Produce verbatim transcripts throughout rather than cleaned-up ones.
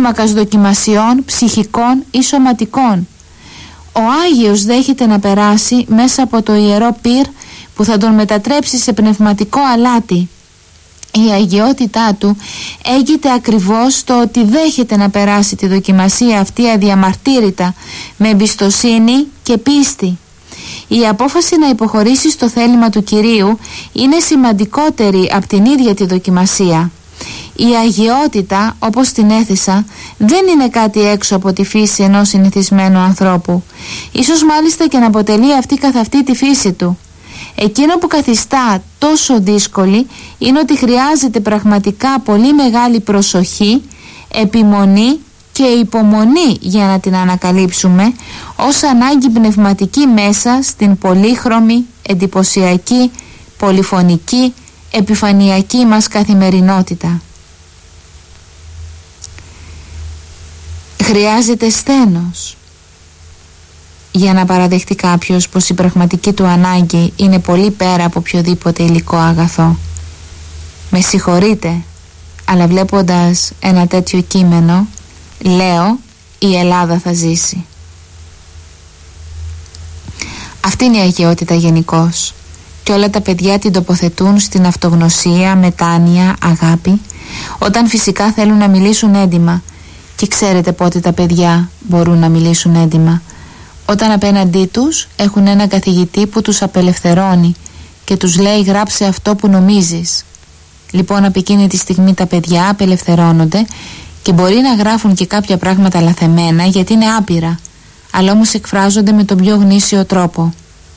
κλίμακας δοκιμασιών ψυχικών ή σωματικών. Ο Άγιος δέχεται να περάσει μέσα από το ιερό πυρ που θα τον μετατρέψει σε πνευματικό αλάτι. Η αγιότητά του έγκυται ακριβώς στο ότι δέχεται να περάσει τη δοκιμασία αυτή αδιαμαρτύρητα, με εμπιστοσύνη και πίστη. Η απόφαση να υποχωρήσει στο θέλημα του Κυρίου είναι σημαντικότερη από την ίδια τη δοκιμασία. Η αγιότητα, όπως την έθεσα, δεν είναι κάτι έξω από τη φύση ενός συνηθισμένου ανθρώπου. Ίσως μάλιστα και να αποτελεί αυτή καθ' αυτή τη φύση του. Εκείνο που καθιστά τόσο δύσκολη είναι ότι χρειάζεται πραγματικά πολύ μεγάλη προσοχή, επιμονή και υπομονή για να την ανακαλύψουμε ως ανάγκη πνευματική μέσα στην πολύχρωμη, εντυπωσιακή, πολυφωνική, επιφανειακή μας καθημερινότητα. Χρειάζεται σθένος για να παραδεχτεί κάποιος πως η πραγματική του ανάγκη είναι πολύ πέρα από οποιοδήποτε υλικό αγαθό. Με συγχωρείτε, αλλά βλέποντας ένα τέτοιο κείμενο, λέω, η Ελλάδα θα ζήσει. Αυτή είναι η αγιότητα γενικώς, και όλα τα παιδιά την τοποθετούν στην αυτογνωσία, μετάνοια, αγάπη, όταν φυσικά θέλουν να μιλήσουν έντιμα. Και ξέρετε πότε τα παιδιά μπορούν να μιλήσουν έντιμα? Όταν απέναντί τους έχουν έναν καθηγητή που τους απελευθερώνει και τους λέει γράψε αυτό που νομίζεις. Λοιπόν, από εκείνη τη στιγμή τα παιδιά απελευθερώνονται και μπορεί να γράφουν και κάποια πράγματα λαθεμένα γιατί είναι άπειρα, αλλά όμως εκφράζονται με τον πιο γνήσιο τρόπο.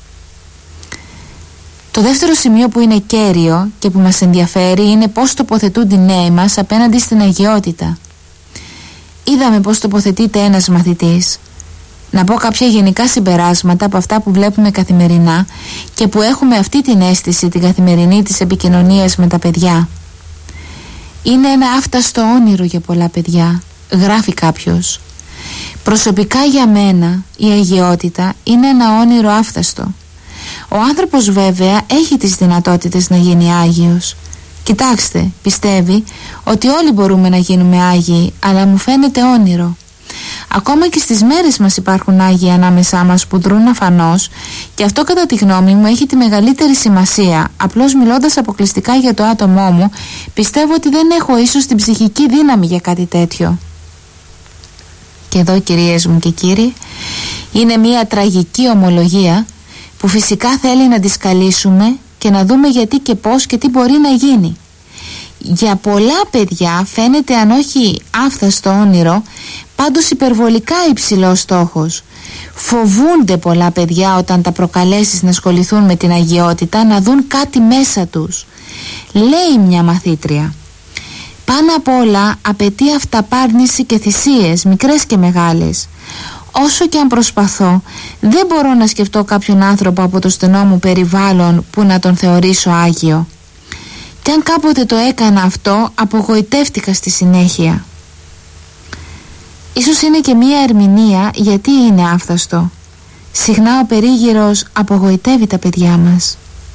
Το δεύτερο σημείο που είναι κέριο και που μας ενδιαφέρει είναι πώς τοποθετούνται οι νέοι μας απέναντι στην αγιότητα. Είδαμε πώς τοποθετείται ένας μαθητής. Να πω κάποια γενικά συμπεράσματα από αυτά που βλέπουμε καθημερινά και που έχουμε αυτή την αίσθηση την καθημερινή της επικοινωνίας με τα παιδιά. Είναι ένα άφταστο όνειρο για πολλά παιδιά, γράφει κάποιος. Προσωπικά για μένα η αγιότητα είναι ένα όνειρο άφταστο. Ο άνθρωπος βέβαια έχει τις δυνατότητες να γίνει Άγιος. Κοιτάξτε, πιστεύει ότι όλοι μπορούμε να γίνουμε Άγιοι, αλλά μου φαίνεται όνειρο. Ακόμα και στις μέρες μας υπάρχουν Άγιοι ανάμεσά μας που δρούν αφανώς, και αυτό κατά τη γνώμη μου έχει τη μεγαλύτερη σημασία. Απλώς μιλώντας αποκλειστικά για το άτομό μου, πιστεύω ότι δεν έχω ίσως την ψυχική δύναμη για κάτι τέτοιο. Και εδώ, κυρίες μου και κύριοι, είναι μια τραγική ομολογία που φυσικά θέλει να τη σκαλίσουμε και να δούμε γιατί και πώς και τι μπορεί να γίνει. Για πολλά παιδιά φαίνεται, αν όχι άφθαστο όνειρο, πάντως υπερβολικά υψηλός στόχος. Φοβούνται πολλά παιδιά όταν τα προκαλέσεις να ασχοληθούν με την αγιότητα να δουν κάτι μέσα τους. Λέει μια μαθήτρια, πάνω απ' όλα απαιτεί αυταπάρνηση και θυσίες, μικρές και μεγάλες. Όσο και αν προσπαθώ, δεν μπορώ να σκεφτώ κάποιον άνθρωπο από το στενό μου περιβάλλον που να τον θεωρήσω Άγιο. Και αν κάποτε το έκανα αυτό, απογοητεύτηκα στη συνέχεια. Ίσως είναι και μία ερμηνεία γιατί είναι άφθαστο. Συχνά ο περίγυρος απογοητεύει τα παιδιά μας.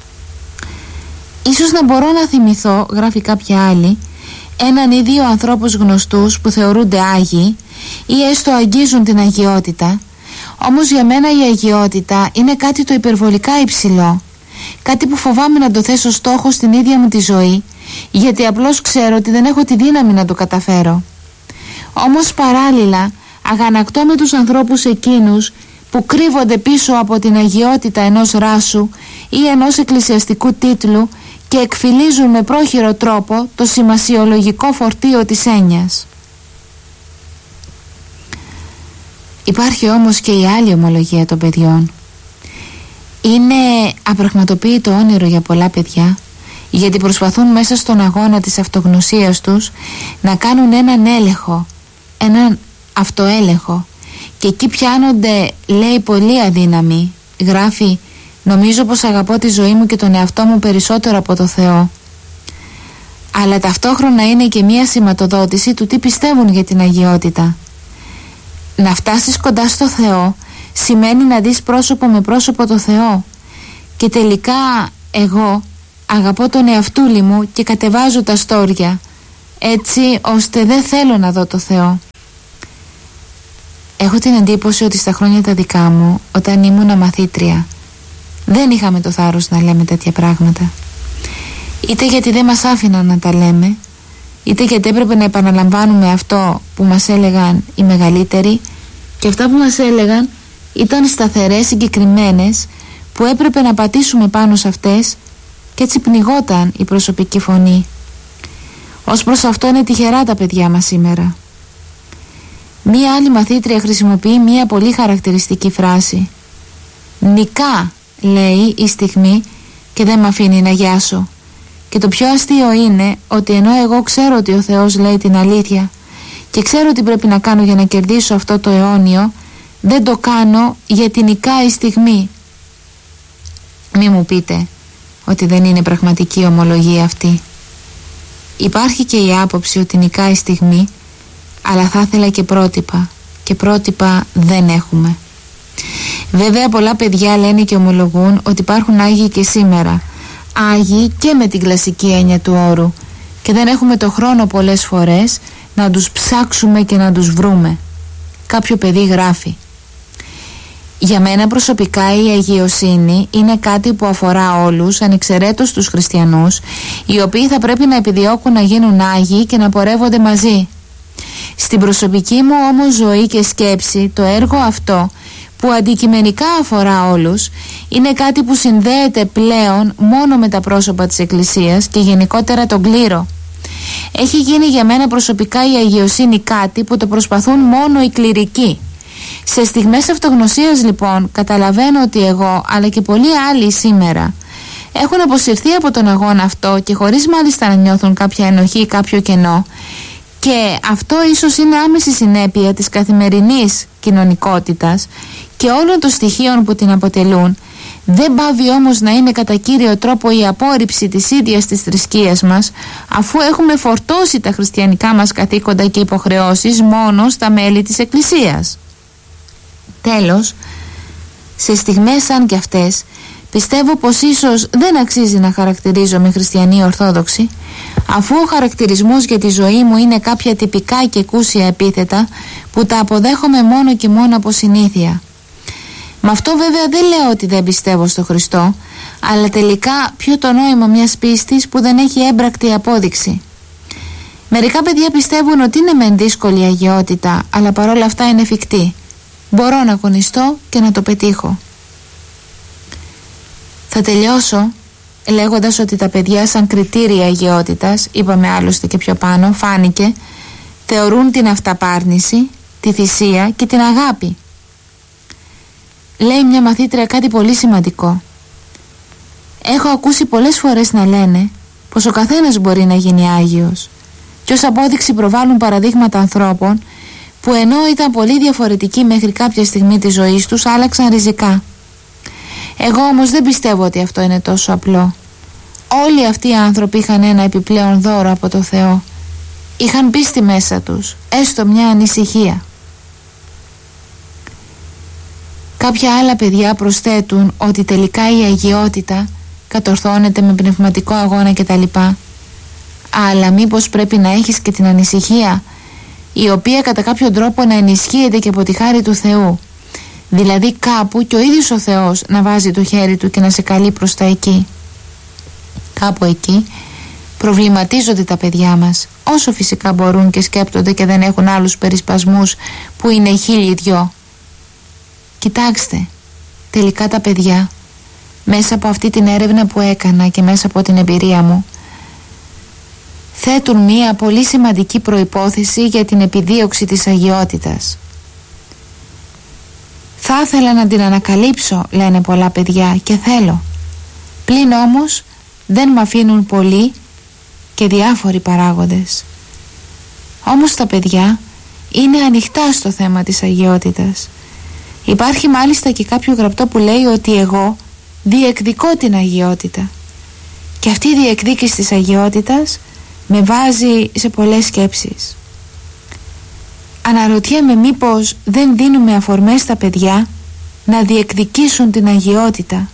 Ίσως να μπορώ να θυμηθώ, γράφει κάποια άλλη, έναν ή δύο ανθρώπους γνωστούς που θεωρούνται Άγιοι ή έστω αγγίζουν την αγιότητα. Όμως για μένα η αγιότητα είναι κάτι το υπερβολικά υψηλό, κάτι που φοβάμαι να το θέσω στόχο στην ίδια μου τη ζωή, γιατί απλώς ξέρω ότι δεν έχω τη δύναμη να το καταφέρω. Όμως παράλληλα αγανακτώ με τους ανθρώπους εκείνους που κρύβονται πίσω από την αγιότητα ενός ράσου ή ενός εκκλησιαστικού τίτλου και εκφυλίζουν με πρόχειρο τρόπο το σημασιολογικό φορτίο της έννοιας. Υπάρχει όμως και η άλλη ομολογία των παιδιών. Είναι απραγματοποιητό όνειρο για πολλά παιδιά, γιατί προσπαθούν μέσα στον αγώνα της αυτογνωσίας τους να κάνουν έναν έλεγχο, έναν αυτοέλεγχο, και εκεί πιάνονται, λέει, πολύ αδύναμοι. Γράφει, νομίζω πως αγαπώ τη ζωή μου και τον εαυτό μου περισσότερο από το Θεό. Αλλά ταυτόχρονα είναι και μία σηματοδότηση του τι πιστεύουν για την αγιότητα. Να φτάσεις κοντά στο Θεό σημαίνει να δεις πρόσωπο με πρόσωπο το Θεό. Και τελικά εγώ αγαπώ τον εαυτούλη μου και κατεβάζω τα στόρια, έτσι ώστε δεν θέλω να δω το Θεό. Έχω την εντύπωση ότι στα χρόνια τα δικά μου, όταν ήμουν μαθήτρια, δεν είχαμε το θάρρος να λέμε τέτοια πράγματα. Είτε γιατί δεν μας άφηναν να τα λέμε, είτε γιατί έπρεπε να επαναλαμβάνουμε αυτό που μας έλεγαν οι μεγαλύτεροι, και αυτά που μας έλεγαν ήταν σταθερές, συγκεκριμένες, που έπρεπε να πατήσουμε πάνω σε αυτές, και έτσι πνιγόταν η προσωπική φωνή. Ως προς αυτό είναι τυχερά τα παιδιά μας σήμερα. Μία άλλη μαθήτρια χρησιμοποιεί μία πολύ χαρακτηριστική φράση. «Νικά», λέει, η στιγμή και δεν μ' αφήνει να γιάσω. Και το πιο αστείο είναι ότι ενώ εγώ ξέρω ότι ο Θεός λέει την αλήθεια και ξέρω τι πρέπει να κάνω για να κερδίσω αυτό το αιώνιο, δεν το κάνω γιατί νικάει η στιγμή. Μη μου πείτε ότι δεν είναι πραγματική ομολογία αυτή. Υπάρχει και η άποψη ότι νικάει η στιγμή, αλλά θα ήθελα και πρότυπα, και πρότυπα δεν έχουμε. Βέβαια πολλά παιδιά λένε και ομολογούν ότι υπάρχουν Άγιοι και σήμερα, Άγιοι και με την κλασική έννοια του όρου, και δεν έχουμε το χρόνο πολλές φορές να τους ψάξουμε και να τους βρούμε. Κάποιο παιδί γράφει: «Για μένα προσωπικά η αγιοσύνη είναι κάτι που αφορά όλους, ανεξαιρέτως τους χριστιανούς, οι οποίοι θα πρέπει να επιδιώκουν να γίνουν Άγιοι και να πορεύονται μαζί. Στην προσωπική μου όμως ζωή και σκέψη, το έργο αυτό που αντικειμενικά αφορά όλους είναι κάτι που συνδέεται πλέον μόνο με τα πρόσωπα της Εκκλησίας και γενικότερα τον κλήρο. Έχει γίνει για μένα προσωπικά η αγιοσύνη κάτι που το προσπαθούν μόνο οι κληρικοί. Σε στιγμές αυτογνωσίας λοιπόν καταλαβαίνω ότι εγώ αλλά και πολλοί άλλοι σήμερα έχουν αποσυρθεί από τον αγώνα αυτό και χωρίς μάλιστα να νιώθουν κάποια ενοχή ή κάποιο κενό, και αυτό ίσως είναι άμεση συνέπεια της καθημερινής κοινωνικότητας και όλων των στοιχείων που την αποτελούν. Δεν πάβει όμως να είναι κατά κύριο τρόπο η απόρριψη της ίδιας της θρησκείας μας, αφού έχουμε φορτώσει τα χριστιανικά μας καθήκοντα και υποχρεώσεις μόνο στα μέλη της Εκκλησίας. Τέλος, σε στιγμές σαν κι αυτές, πιστεύω πως ίσως δεν αξίζει να χαρακτηρίζομαι χριστιανή ορθόδοξη, αφού ο χαρακτηρισμός για τη ζωή μου είναι κάποια τυπικά και κούσια επίθετα που τα αποδέχομαι μόνο και μόνο από συνήθεια. Με αυτό βέβαια δεν λέω ότι δεν πιστεύω στο Χριστό, αλλά τελικά ποιο το νόημα μιας πίστης που δεν έχει έμπρακτη απόδειξη. Μερικά παιδιά πιστεύουν ότι είναι μεν δύσκολη η αγιότητα, αλλά παρόλα αυτά είναι εφικτή. Μπορώ να αγωνιστώ και να το πετύχω. Θα τελειώσω λέγοντας ότι τα παιδιά σαν κριτήρια αγιότητας, είπαμε άλλωστε και πιο πάνω, φάνηκε, θεωρούν την αυταπάρνηση, τη θυσία και την αγάπη. Λέει μια μαθήτρια κάτι πολύ σημαντικό. Έχω ακούσει πολλές φορές να λένε πως ο καθένας μπορεί να γίνει Άγιος, και ως απόδειξη προβάλλουν παραδείγματα ανθρώπων που ενώ ήταν πολύ διαφορετικοί μέχρι κάποια στιγμή της ζωής τους, άλλαξαν ριζικά. Εγώ όμως δεν πιστεύω ότι αυτό είναι τόσο απλό. Όλοι αυτοί οι άνθρωποι είχαν ένα επιπλέον δώρο από το Θεό. Είχαν πίστη μέσα τους, έστω μια ανησυχία. Κάποια άλλα παιδιά προσθέτουν ότι τελικά η αγιότητα κατορθώνεται με πνευματικό αγώνα κτλ. Αλλά μήπως πρέπει να έχεις και την ανησυχία, η οποία κατά κάποιο τρόπο να ενισχύεται και από τη χάρη του Θεού. Δηλαδή κάπου και ο ίδιος ο Θεός να βάζει το χέρι του και να σε καλεί προς τα εκεί. Κάπου εκεί προβληματίζονται τα παιδιά μας, όσο φυσικά μπορούν και σκέπτονται και δεν έχουν άλλους περισπασμούς που είναι χίλιοι δυο. Κοιτάξτε, τελικά τα παιδιά, μέσα από αυτή την έρευνα που έκανα και μέσα από την εμπειρία μου, θέτουν μία πολύ σημαντική προϋπόθεση για την επιδίωξη της αγιότητας. Θα ήθελα να την ανακαλύψω, λένε πολλά παιδιά, και θέλω. Πλην όμως δεν μ' αφήνουν πολλοί και διάφοροι παράγοντες. Όμως τα παιδιά είναι ανοιχτά στο θέμα της αγιότητας. Υπάρχει μάλιστα και κάποιο γραπτό που λέει ότι εγώ διεκδικώ την αγιότητα. Και αυτή η διεκδίκηση της αγιότητας με βάζει σε πολλές σκέψεις. Αναρωτιέμαι μήπως δεν δίνουμε αφορμές στα παιδιά να διεκδικήσουν την αγιότητα.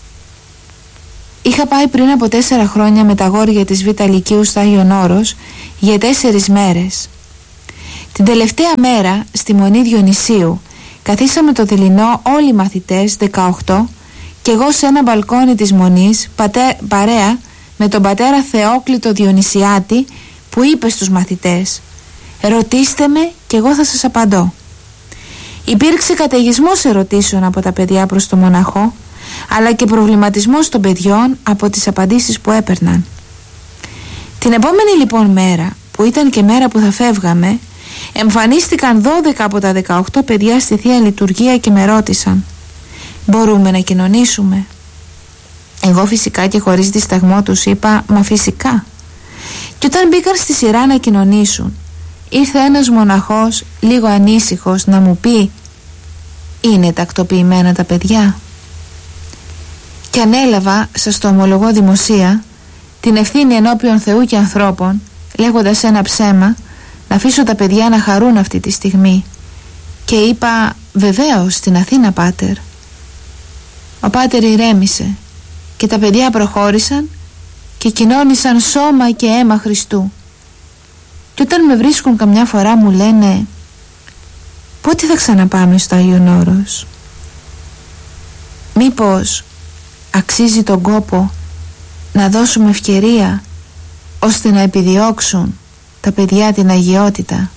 Είχα πάει πριν από τέσσερα χρόνια με τα αγόρια της Β' Λυκείου στο Άγιον Όρος για τέσσερις μέρες. Την τελευταία μέρα στη Μονή Διονυσίου καθίσαμε το δειλινό όλοι οι μαθητές δεκαοκτώ και εγώ σε ένα μπαλκόνι της Μονής πατέ, παρέα με τον πατέρα Θεόκλητο Διονυσιάτη, που είπε στους μαθητές: «Ρωτήστε με και εγώ θα σας απαντώ». Υπήρξε καταιγισμός ερωτήσεων από τα παιδιά προς τον μοναχό, αλλά και προβληματισμός των παιδιών από τις απαντήσεις που έπαιρναν. Την επόμενη λοιπόν μέρα, που ήταν και μέρα που θα φεύγαμε, εμφανίστηκαν δώδεκα από τα δεκαοκτώ παιδιά στη Θεία Λειτουργία και με ρώτησαν: «Μπορούμε να κοινωνήσουμε?» Εγώ φυσικά και χωρίς δισταγμό τους είπα: «Μα φυσικά». Και όταν μπήκαν στη σειρά να κοινωνήσουν, ήρθε ένας μοναχός λίγο ανήσυχος να μου πει: «Είναι τακτοποιημένα τα παιδιά?» Και ανέλαβα, σας το ομολογώ δημοσία, την ευθύνη ενώπιον Θεού και ανθρώπων, λέγοντας ένα ψέμα, να αφήσω τα παιδιά να χαρούν αυτή τη στιγμή. Και είπα: «Βεβαίως, στην Αθήνα, πάτερ». Ο πάτερ ηρέμησε και τα παιδιά προχώρησαν και κοινώνησαν σώμα και αίμα Χριστού. Και όταν με βρίσκουν καμιά φορά μου λένε: «Πότε θα ξαναπάμε στο Άγιον Όρος? Μήπως αξίζει τον κόπο να δώσουμε ευκαιρία ώστε να επιδιώξουν τα παιδιά την αγιότητα?»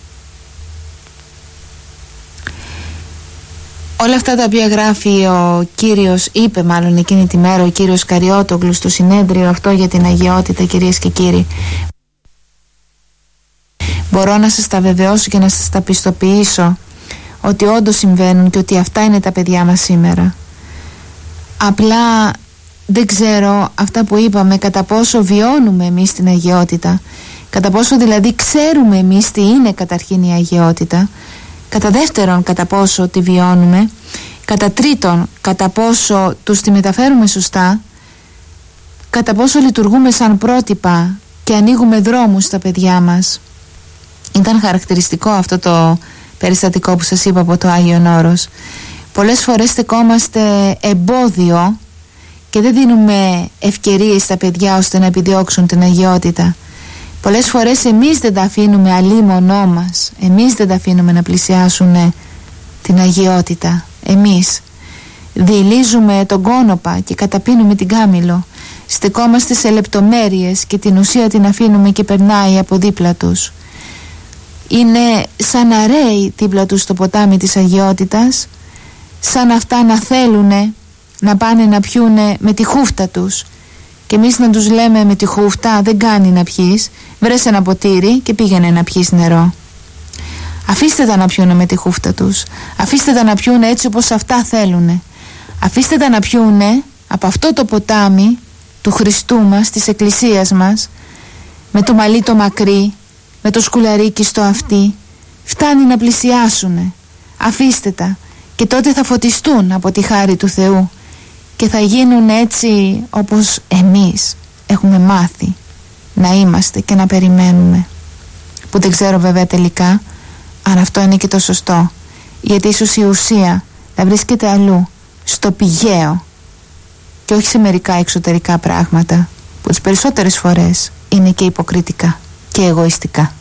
Όλα αυτά τα οποία γράφει ο Κύριος, είπε μάλλον εκείνη τη μέρα ο Κύριος Καριώτογλου στο συνέδριο αυτό για την αγιότητα, κυρίες και κύριοι, μπορώ να σας τα βεβαιώσω και να σας τα πιστοποιήσω ότι όντως συμβαίνουν και ότι αυτά είναι τα παιδιά μας σήμερα. Απλά δεν ξέρω, αυτά που είπαμε, κατά πόσο βιώνουμε εμείς την αγιότητα, κατά πόσο δηλαδή ξέρουμε εμείς τι είναι καταρχήν η αγιότητα, κατά δεύτερον κατά πόσο τη βιώνουμε, κατά τρίτον κατά πόσο τους τη μεταφέρουμε σωστά, κατά πόσο λειτουργούμε σαν πρότυπα και ανοίγουμε δρόμους στα παιδιά μας. Ήταν χαρακτηριστικό αυτό το περιστατικό που σας είπα από το Άγιον Όρος. Πολλές φορές στεκόμαστε εμπόδιο και δεν δίνουμε ευκαιρίες στα παιδιά ώστε να επιδιώξουν την αγιότητα. Πολλές φορές εμείς δεν τα αφήνουμε αλίμονό μας, εμείς δεν τα αφήνουμε να πλησιάσουν την αγιότητα. Εμείς διηλίζουμε τον κόνοπα και καταπίνουμε την κάμηλο, στεκόμαστε σε λεπτομέρειες και την ουσία την αφήνουμε και περνάει από δίπλα τους. Είναι σαν να ρέει δίπλα τους το ποτάμι της αγιότητας, σαν αυτά να θέλουνε να πάνε να πιούνε με τη χούφτα τους και εμείς να τους λέμε: «Με τη χούφτα δεν κάνει να πιείς, βρες ένα ποτήρι και πήγαινε να πιείς νερό». Αφήστε τα να πιούνε με τη χούφτα τους, αφήστε τα να πιούνε έτσι όπως αυτά θέλουνε, αφήστε τα να πιούνε από αυτό το ποτάμι του Χριστού μας, της Εκκλησίας μας, με το μαλλί το μακρύ, με το σκουλαρίκι στο αυτί. Φτάνει να πλησιάσουνε, αφήστε τα, και τότε θα φωτιστούν από τη χάρη του Θεού και θα γίνουν έτσι όπως εμείς έχουμε μάθει να είμαστε και να περιμένουμε, που δεν ξέρω βέβαια τελικά αν αυτό είναι και το σωστό, γιατί ίσως η ουσία θα βρίσκεται αλλού, στο πηγαίο και όχι σε μερικά εξωτερικά πράγματα που τις περισσότερες φορές είναι και υποκριτικά και εγωιστικά.